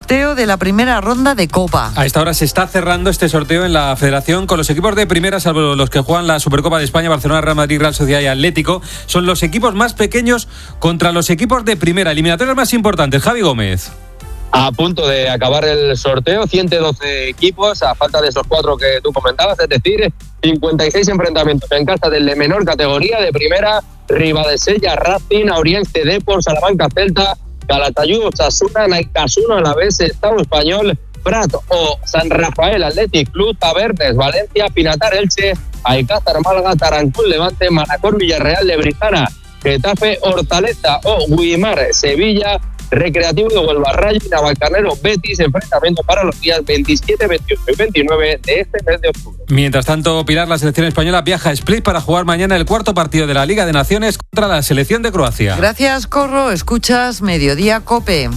sorteo de la primera ronda de Copa. A esta hora se está cerrando este sorteo en la Federación con los equipos de primera, salvo los que juegan la Supercopa de España, Barcelona, Real Madrid, Real Sociedad y Atlético. Son los equipos más pequeños contra los equipos de primera. Eliminatorias más importantes. Javi Gómez. A punto de acabar el sorteo, 112 equipos, a falta de esos 4 que tú comentabas, es decir, 56 enfrentamientos en casa del de menor categoría, de primera, Ribadesella, Racing, Auriense, Depor, Salamanca, Celta, Calatayud, Osasuna, Naikasuna, Alavés, Estado Español, Prat o San Rafael, Athletic Club, Tabernes, Valencia, Pinatar, Elche, Alcázar, Málaga, Tarancón, Levante, Manacor, Villarreal, Lebrijana, Getafe, Hortaleza o Guimar, Sevilla, Recreativo de Huelva, Rayo, Navalcarnero, Betis, enfrentamiento para los días 27, 28 y 29 de este mes de octubre. Mientras tanto, Pilar, la selección española viaja a Split para jugar mañana el cuarto partido de la Liga de Naciones contra la selección de Croacia. Gracias, Corro. Escuchas Mediodía COPE.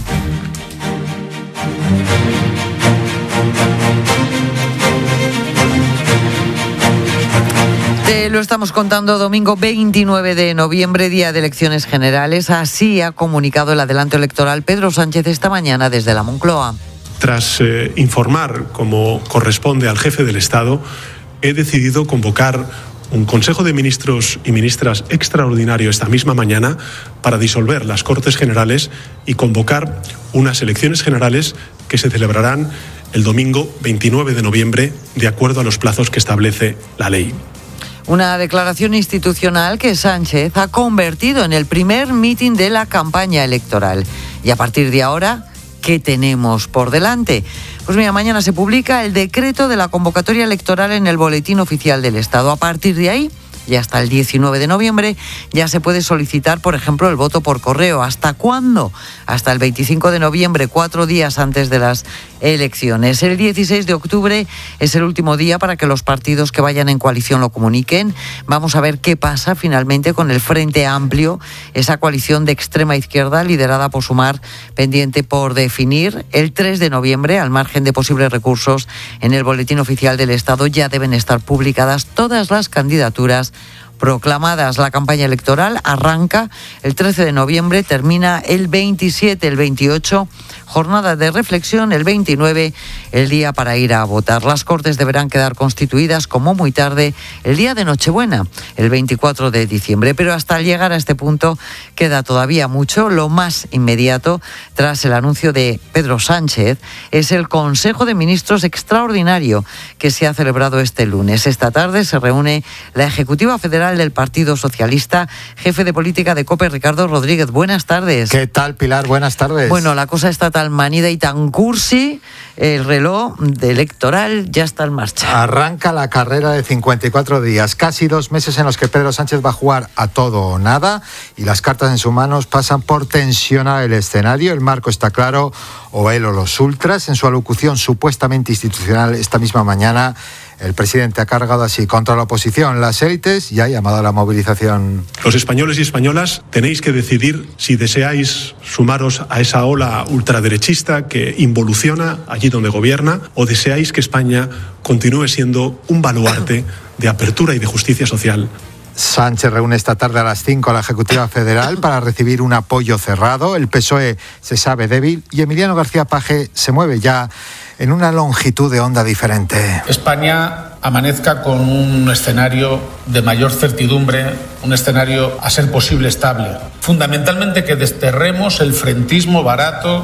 Te lo estamos contando, domingo 29 de noviembre, día de elecciones generales. Así ha comunicado el adelanto electoral Pedro Sánchez esta mañana desde la Moncloa. Tras informar, como corresponde al jefe del Estado, he decidido convocar un Consejo de Ministros y Ministras extraordinario esta misma mañana para disolver las Cortes Generales y convocar unas elecciones generales que se celebrarán el domingo 29 de noviembre, de acuerdo a los plazos que establece la ley. Una declaración institucional que Sánchez ha convertido en el primer mitin de la campaña electoral. Y a partir de ahora, ¿qué tenemos por delante? Pues mira, mañana se publica el decreto de la convocatoria electoral en el Boletín Oficial del Estado. A partir de ahí, y hasta el 19 de noviembre, ya se puede solicitar, por ejemplo, el voto por correo. ¿Hasta cuándo? Hasta el 25 de noviembre, 4 días antes de las elecciones. El 16 de octubre es el último día para que los partidos que vayan en coalición lo comuniquen. Vamos a ver qué pasa finalmente con el Frente Amplio, esa coalición de extrema izquierda liderada por Sumar, pendiente por definir. El 3 de noviembre, al margen de posibles recursos, en el Boletín Oficial del Estado ya deben estar publicadas todas las candidaturas proclamadas. La campaña electoral arranca el 13 de noviembre, termina el 27, el 28, jornada de reflexión, el 29, el día para ir a votar. Las Cortes deberán quedar constituidas como muy tarde el día de Nochebuena, el 24 de diciembre. Pero hasta llegar a este punto queda todavía mucho. Lo más inmediato, tras el anuncio de Pedro Sánchez, es el Consejo de Ministros extraordinario que se ha celebrado este lunes. Esta tarde se reúne la Ejecutiva Federal del Partido Socialista, jefe de política de COPE, Ricardo Rodríguez. Buenas tardes. ¿Qué tal, Pilar? Buenas tardes. Bueno, la cosa está tan manida y tan cursi, el reloj electoral ya está en marcha. Arranca la carrera de 54 días, casi 2 meses en los que Pedro Sánchez va a jugar a todo o nada, y las cartas en sus manos pasan por tensionar el escenario. El marco está claro, o él o los ultras. En su alocución supuestamente institucional esta misma mañana, el presidente ha cargado así contra la oposición, las élites, y ha llamado a la movilización. Los españoles y españolas tenéis que decidir si deseáis sumaros a esa ola ultraderechista que involuciona allí donde gobierna, o deseáis que España continúe siendo un baluarte de apertura y de justicia social. Sánchez reúne esta tarde a las 5 a la Ejecutiva Federal para recibir un apoyo cerrado. El PSOE se sabe débil y Emiliano García Paje se mueve ya en una longitud de onda diferente. España amanezca con un escenario de mayor certidumbre, un escenario a ser posible estable. Fundamentalmente que desterremos el frentismo barato.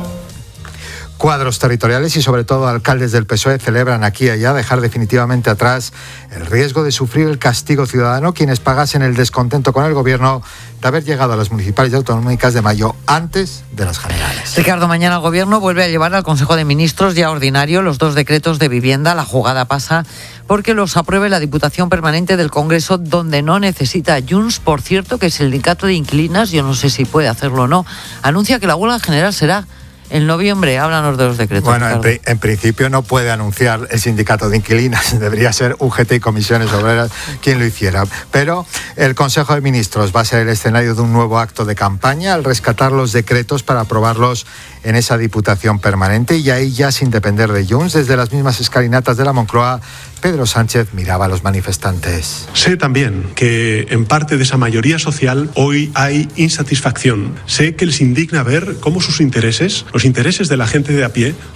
Cuadros territoriales y sobre todo alcaldes del PSOE celebran aquí y allá dejar definitivamente atrás el riesgo de sufrir el castigo ciudadano quienes pagasen el descontento con el gobierno de haber llegado a las municipales y autonómicas de mayo antes de las generales. Ricardo, mañana el gobierno vuelve a llevar al Consejo de Ministros ya ordinario los 2 decretos de vivienda. La jugada pasa porque los apruebe la Diputación Permanente del Congreso, donde no necesita Junts. Por cierto, que el sindicato de inquilinas, yo no sé si puede hacerlo o no, anuncia que la huelga general será en noviembre. Háblanos de los decretos. Bueno, en principio no puede anunciar el sindicato de inquilinas, debería ser UGT y Comisiones Obreras quien lo hiciera. Pero el Consejo de Ministros va a ser el escenario de un nuevo acto de campaña al rescatar los decretos para aprobarlos en esa Diputación Permanente, y ahí ya sin depender de Junts, desde las mismas escalinatas de la Moncloa, Pedro Sánchez miraba a los manifestantes. Sé también que en parte de esa mayoría social hoy hay insatisfacción. Sé que les indigna ver cómo sus intereses, los intereses de la gente de a pie,